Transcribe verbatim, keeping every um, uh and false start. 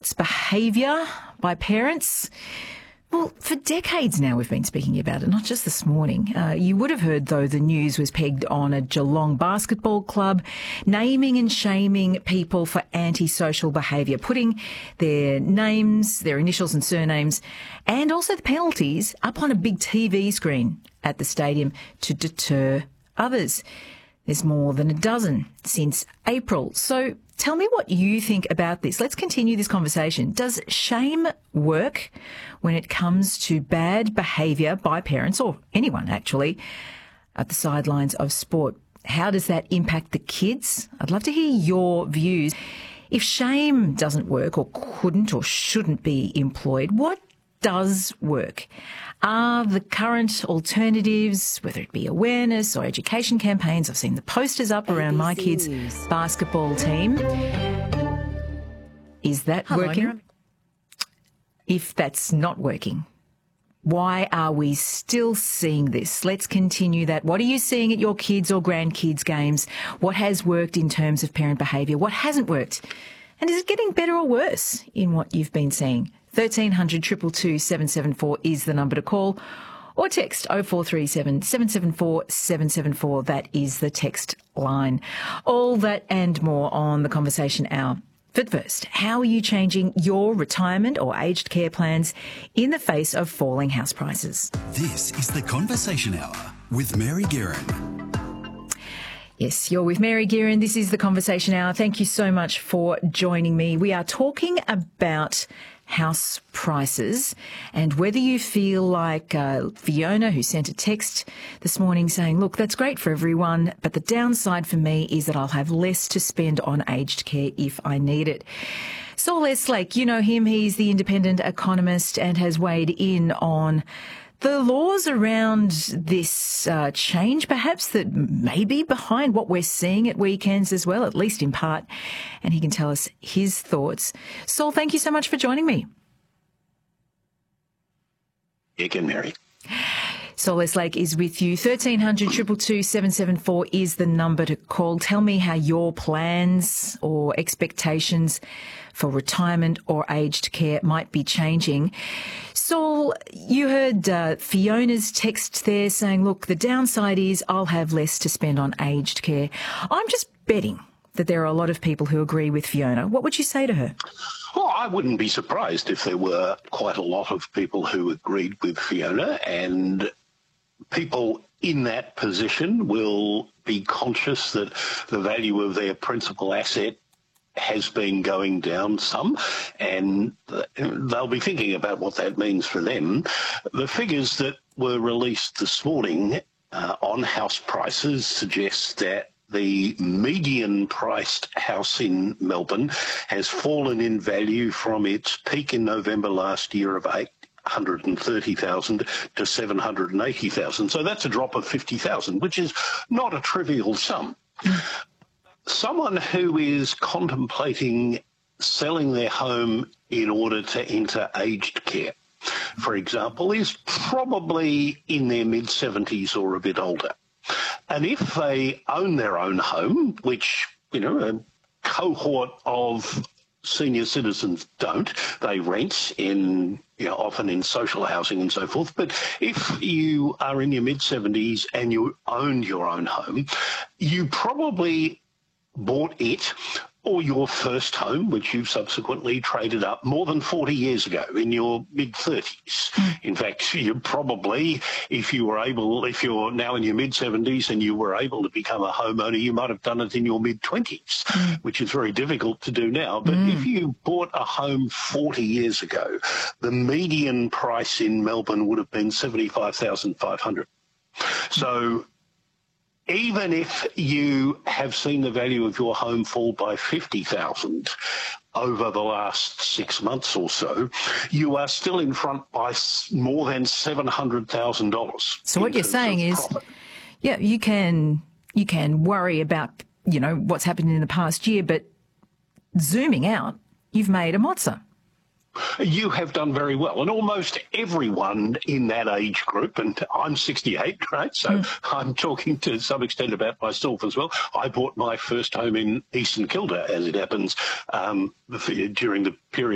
behaviour by parents. Well, for decades now we've been speaking about it, not just this morning. Uh, you would have heard, though, the news was pegged on a Geelong basketball club naming and shaming people for antisocial behaviour, putting their names, their initials and surnames, and also the penalties up on a big T V screen at the stadium to deter others. There's more than a dozen since April. So tell me what you think about this. Let's continue this conversation. Does shame work when it comes to bad behaviour by parents, or anyone actually, at the sidelines of sport? How does that impact the kids? I'd love to hear your views. If shame doesn't work, or couldn't or shouldn't be employed, what does work? Are the current alternatives, whether it be awareness or education campaigns, I've seen the posters up around my kids' basketball team. Is that Hello, working? Miriam. If that's not working, why are we still seeing this? Let's continue that. What are you seeing at your kids' or grandkids' games? What has worked in terms of parent behaviour? What hasn't worked? And is it getting better or worse in what you've been seeing? thirteen hundred, two two two, seven seven four is the number to call, or text oh four three seven, seven seven four, seven seven four. That is the text line. All that and more on the Conversation Hour. But first, how are you changing your retirement or aged care plans in the face of falling house prices? This is the Conversation Hour with Mary Guerin. Yes, you're with Mary Guerin. This is the Conversation Hour. Thank you so much for joining me. We are talking about house prices and whether you feel like uh, Fiona, who sent a text this morning saying, look, that's great for everyone, but the downside for me is that I'll have less to spend on aged care if I need it. Saul Eslake, you know him. He's the independent economist and has weighed in on the laws around this uh, change, perhaps, that may be behind what we're seeing at weekends as well, at least in part, and he can tell us his thoughts. Saul, thank you so much for joining me. Again, Mary. Saul Eslake is with you. thirteen hundred, two two two, seven seven four is the number to call. Tell me how your plans or expectations for retirement or aged care might be changing. Saul, you heard uh, Fiona's text there saying, look, the downside is I'll have less to spend on aged care. I'm just betting that there are a lot of people who agree with Fiona. What would you say to her? Well, I wouldn't be surprised if there were quite a lot of people who agreed with Fiona, and people in that position will be conscious that the value of their principal asset has been going down some, and they'll be thinking about what that means for them. The figures that were released this morning uh, on house prices suggest that the median-priced house in Melbourne has fallen in value from its peak in November last year of eight hundred thirty thousand to seven hundred eighty thousand. So that's a drop of fifty thousand, which is not a trivial sum. Someone who is contemplating selling their home in order to enter aged care, for example, is probably in their mid-seventies or a bit older. And if they own their own home, which, you know, a cohort of senior citizens don't, they rent in, you know, often in social housing and so forth. But if you are in your mid-seventies and you own your own home, you probably bought it or your first home, which you've subsequently traded up, more than forty years ago in your mid-thirties. In fact, you probably, if you were able, if you're now in your mid-seventies and you were able to become a homeowner, you might have done it in your mid-twenties, mm. which is very difficult to do now. But mm. if you bought a home forty years ago, the median price in Melbourne would have been seventy-five thousand five hundred dollars. So even if you have seen the value of your home fall by fifty thousand dollars over the last six months or so, you are still in front by more than seven hundred thousand dollars. So what you're saying is, yeah, you can you can worry about, you know, what's happened in the past year, but zooming out, you've made a mozza. You have done very well, and almost everyone in that age group, and I'm sixty-eight, right, so mm. I'm talking to some extent about myself as well. I bought my first home in Eastern Kilda, as it happens, um, during the period